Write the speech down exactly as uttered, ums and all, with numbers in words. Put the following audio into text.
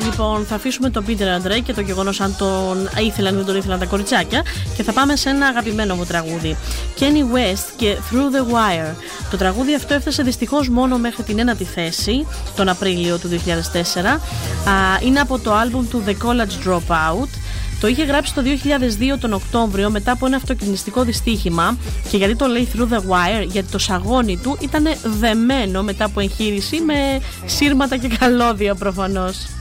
Λοιπόν, θα αφήσουμε τον Πίτερ Αντρέ και το γεγονός αν τον ήθελαν ή δεν τον ήθελαν τα κοριτσάκια και θα πάμε σε ένα αγαπημένο μου τραγούδι. Kanye West και Through the Wire. Το τραγούδι αυτό έφτασε δυστυχώς μόνο μέχρι την ένατη θέση τον Απρίλιο του δύο χιλιάδες τέσσερα. Είναι από το άλμπουμ του The College Dropout. Το είχε γράψει το δύο χιλιάδες δύο τον Οκτώβριο μετά από ένα αυτοκινηστικό δυστύχημα. Και γιατί το λέει Through the Wire? Γιατί το σαγόνι του ήταν δεμένο μετά από εγχείρηση με σύρματα και καλώδια προφανώς.